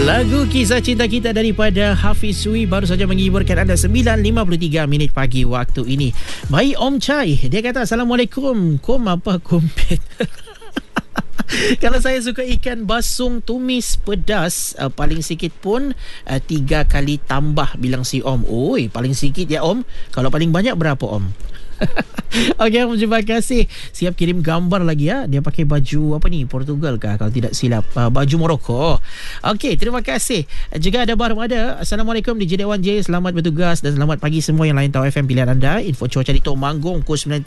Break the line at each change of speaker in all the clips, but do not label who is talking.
Lagu kisah cinta kita daripada Hafiz Sui baru saja menghiburkan anda 9.53 minit pagi waktu ini. Baik Om Chai, dia kata Assalamualaikum. Kom apa kompet? Kalau saya suka ikan basung tumis pedas, paling sikit pun 3 kali tambah, bilang si Om. Oi, paling sikit ya Om. Kalau paling banyak berapa Om? Okey, terima kasih. Siap kirim gambar lagi ya. Dia pakai baju apa ni? Portugal kah kalau tidak silap? Baju Morocco. Okey, terima kasih. Juga ada Barmada. Assalamualaikum DJ Dewan J. Selamat bertugas dan selamat pagi semua yang lain tahu FM pilihan anda. Info cuaca di Temanggung pukul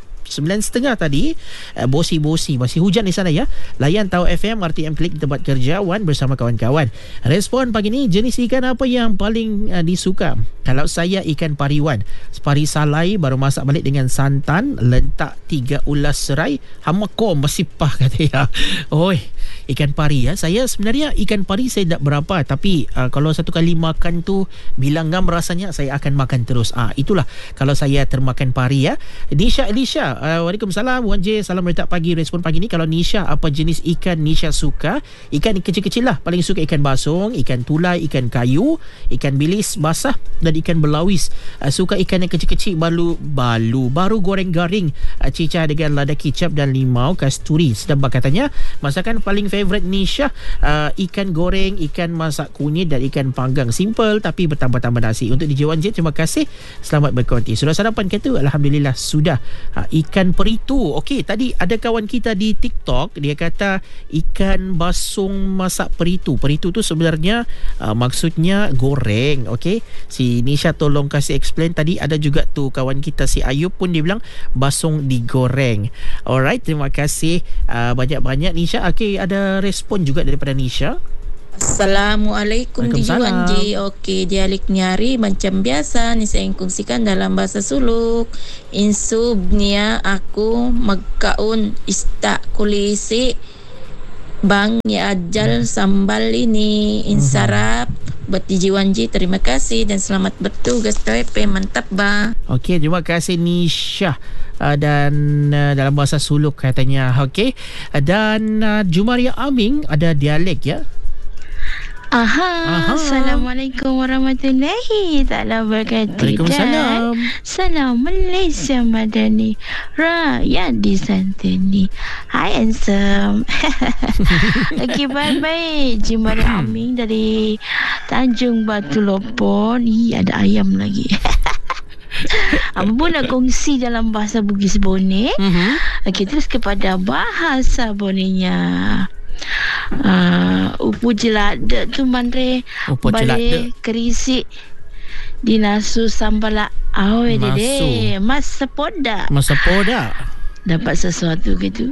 9.30 tadi, bosi-bosi, masih hujan di sana ya. Layan tahu FM RTM Klik di tempat kerja Wan bersama kawan-kawan. Respon pagi ni, jenis ikan apa yang paling disuka? Kalau saya ikan pariwan, pari salai baru masak balik dengan santan, letak 3 ulas serai, hamakom masipah kata ya. Oi, ikan pari ya. Saya sebenarnya ikan pari saya tak berapa, tapi kalau satu kali makan tu bila ngam rasanya saya akan makan terus. Itulah kalau saya termakan pari ya. Nisha Elisha, Waalaikumsalam Wan J, salam berita pagi. Respon pagi ni, kalau Nisha apa jenis ikan Nisha suka? Ikan kecil-kecil lah. Paling suka ikan basung, ikan tulai, ikan kayu, ikan bilis basah dan ikan belawis. Suka ikan yang kecil-kecil, baru goreng garing, cicah dengan lada kicap dan limau kasturi. Sedap katanya. Masakan paling favourite Nisha, ikan goreng, ikan masak kunyit dan ikan panggang. Simple tapi bertambah-tambah nasi. Untuk DJ Wan J, terima kasih. Selamat berkonti. Sudah sarapan ke tu? Alhamdulillah sudah. Ikan peritu. Okey, tadi ada kawan kita di TikTok, dia kata ikan basung masak peritu. Peritu tu sebenarnya maksudnya goreng. Okey, si Nisha tolong kasih explain. Tadi ada juga tu kawan kita si Ayub pun dia bilang basung digoreng. Alright, terima kasih banyak-banyak Nisha. Okey, ada respon juga daripada Nisha.
Assalamualaikum DJ Wan J. Okey, dialek Nyari macam biasa ni saya kongsikan dalam bahasa Suluk. Insubnia aku magkaon ista kulisi bang ya ajal sambal ini insarap buat DJ Wan J. Terima kasih dan selamat bertugas TP. Mantap ba.
Okey, terima kasih Nisha. Dan dalam bahasa Suluk katanya. Okey, dan Jumaria Aming ada dialek ya.
Aha. Assalamualaikum warahmatullahi ta'ala wabarakatuh.
Waalaikumsalam.
Salam Malaysia Madani, rakyat di Santini. Hi handsome. Okay, bye-bye. Jimari Aming dari Tanjung Batu Lopon. Ada ayam lagi. Ampun nak kongsi dalam bahasa Bugis Bone. Okay, terus kepada bahasa Bonenya. Upu jelada tu mandre balik kerisi dinasu sambala awe dede masapoda dapat sesuatu gitu.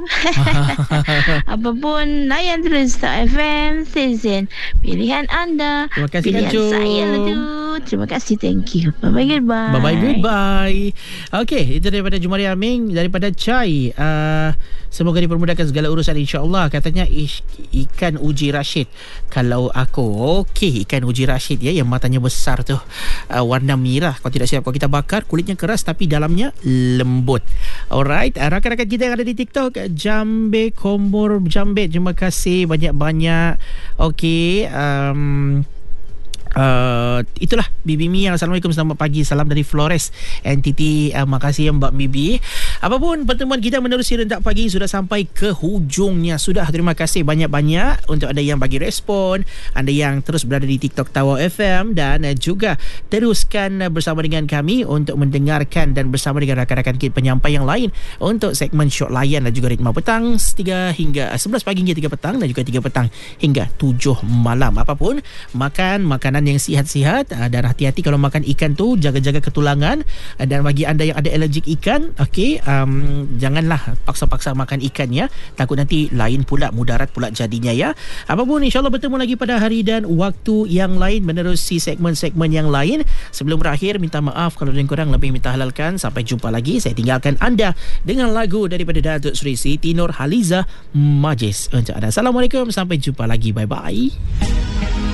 Apapun layan terus Star FM Season pilihan anda.
Terima kasih
pilihan
Kacung.
Saya tu. Terima kasih, thank you. Bye bye, goodbye.
Bye bye, goodbye. Okey, itu daripada Jumari Aming. Daripada Chai, semoga dipermudahkan segala urusan insya-Allah. Katanya ikan Uji Rashid. Kalau aku, okey, ikan Uji Rashid ya, yang matanya besar tu, warna merah. Kalau tidak silap, kalau kita bakar kulitnya keras tapi dalamnya lembut. Alright, rakan-rakan kita yang ada di TikTok, Jambe Kombor Jambe, terima kasih banyak-banyak. Okey, itulah Bibi Mia. Assalamualaikum, selamat pagi, salam dari Flores NTT. Makasih ya Mbak Bibi. Apapun pertemuan kita menerusi rentak pagi sudah sampai ke hujungnya. Sudah, terima kasih banyak-banyak untuk anda yang bagi respon, anda yang terus berada di TikTok Tawau FM, dan juga teruskan bersama dengan kami untuk mendengarkan dan bersama dengan rakan-rakan kita penyampai yang lain untuk segmen Short Layan dan juga Ritma Petang 3 hingga 11 pagi hingga 3 petang dan juga 3 petang hingga 7 malam. Apapun, makan makanan yang sihat-sihat, dan hati-hati kalau makan ikan tu, jaga-jaga ketulangan. Dan bagi anda yang ada alergik ikan, okey, janganlah paksa-paksa makan ikan ya, takut nanti lain pula, mudarat pula jadinya ya. Apapun, insyaAllah bertemu lagi pada hari dan waktu yang lain menerusi segmen-segmen yang lain. Sebelum berakhir, minta maaf kalau ada yang kurang lebih minta halalkan. Sampai jumpa lagi. Saya tinggalkan anda dengan lagu daripada Datuk Seri Siti Nurhaliza Majlis untuk anda. Assalamualaikum, sampai jumpa lagi, bye-bye.